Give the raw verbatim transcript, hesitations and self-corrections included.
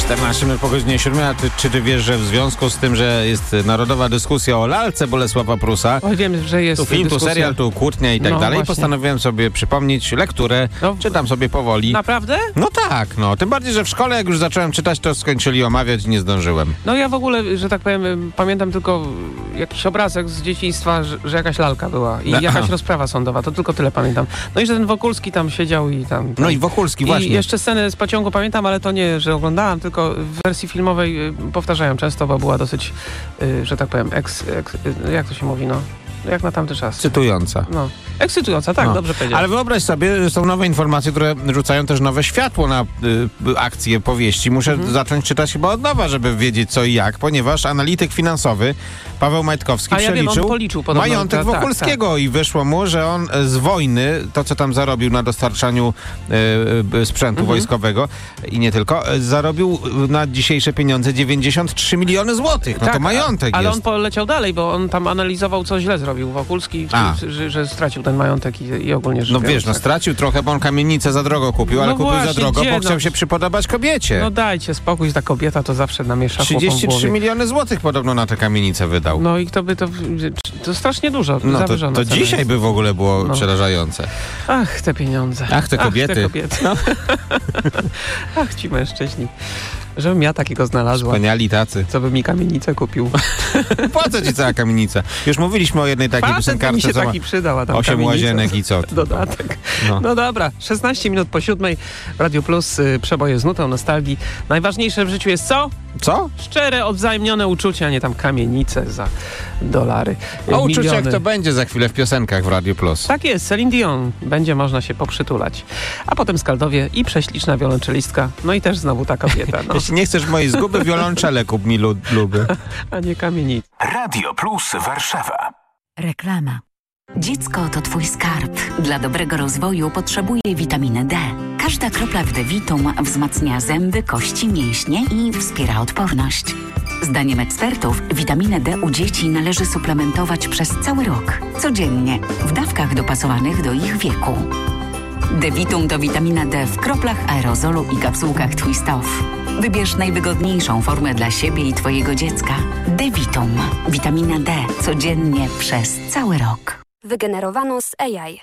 czternaście minut po godzinie siódmej, a ty, czy ty wiesz, że w związku z tym, że jest narodowa dyskusja o lalce Bolesława Prusa, Oj, wiem, że jest tu film, dyskusja. tu serial, tu kłótnia i tak No, dalej, właśnie. postanowiłem sobie przypomnieć lekturę, No, czytam sobie powoli. Naprawdę? No tak, no, tym bardziej, że w szkole jak już zacząłem czytać, to skończyli omawiać i nie zdążyłem. No ja w ogóle, że tak powiem, pamiętam tylko jakiś obrazek z dzieciństwa, że, że jakaś lalka była i No, jakaś aha. rozprawa sądowa, to tylko tyle pamiętam. No i że ten Wokulski tam siedział i tam... tam. No i Wokulski I właśnie. jeszcze scenę z pociągu pamiętam, ale to nie, że oglądałam, tylko w wersji filmowej y, powtarzają często, bo była dosyć, y, że tak powiem, eks, eks, y, jak to się mówi, no, jak na tamty czas. Cytująca. No, ekscytująca, tak, No. dobrze powiedziałeś. Ale wyobraź sobie, są nowe informacje, które rzucają też nowe światło na y, akcje powieści. Muszę Mhm. zacząć czytać chyba od nowa, żeby wiedzieć co i jak, ponieważ analityk finansowy Paweł Majtkowski A ja wiem, przeliczył on policzył podobno. majątek Ta- tak, Wokulskiego i wyszło mu, że on z wojny, to co tam zarobił na dostarczaniu y, y, sprzętu Mhm. wojskowego i nie tylko, y, zarobił na dzisiejsze pieniądze dziewięćdziesiąt trzy miliony złotych. No tak, to majątek ale jest. on poleciał dalej, bo on tam analizował, co źle zrobił Wokulski, A. czy, że, że stracił ten majątek i, i ogólnie rzecz No biorąc, wiesz, no tak. stracił trochę, bo on kamienicę za drogo kupił, ale No kupił za właśnie, drogo, gdzie, bo no? chciał się przypodobać kobiecie. No dajcie spokój, ta kobieta to zawsze namiesza chłopom w trzydzieści trzy głowie. miliony złotych podobno na tę kamienicę wydał. No, No i kto by to... To strasznie dużo. to, zawyżone to ceny dzisiaj jest. by w ogóle było No. przerażające. Ach, te pieniądze. Ach, te kobiety. Ach, te kobiety. No. Ach, ci mężczyźni. Żebym ja takiego znalazła. Wspaniali tacy. Co by mi kamienicę kupił. Po co ci cała kamienica? Już mówiliśmy o jednej takiej Facet by mi piosenkarce, się co ma taki przydał, a tam osiem kamienica. łazienek i co? Dodatek. No. No dobra, szesnaście minut po siódmej. Radio Plus, y, przeboje z nutą nostalgii. Najważniejsze w życiu jest co? Co? Szczere, odwzajemnione uczucie, a nie tam kamienice za dolary. O uczuciach miliony. to będzie za chwilę w piosenkach w Radio Plus. Tak jest, Celine Dion. Będzie można się poprzytulać. A potem Skaldowie i prześliczna wiolonczelistka. No i też znowu ta kobieta, no. Jeśli nie chcesz mojej zguby, wiolonczele kup mi lub, luby. A nie kamienic. Radio Plus Warszawa. Reklama. Dziecko to twój skarb. Dla dobrego rozwoju potrzebuje witaminy D. Każda kropla w D-Vitum wzmacnia zęby, kości, mięśnie i wspiera odporność. Zdaniem ekspertów witaminę D u dzieci należy suplementować przez cały rok. Codziennie, w dawkach dopasowanych do ich wieku. D-Vitum to witamina D w kroplach, aerozolu i kapsułkach Twist Off. Wybierz najwygodniejszą formę dla siebie i twojego dziecka. D-Vitum. Witamina D. Codziennie przez cały rok. Wygenerowano z A I.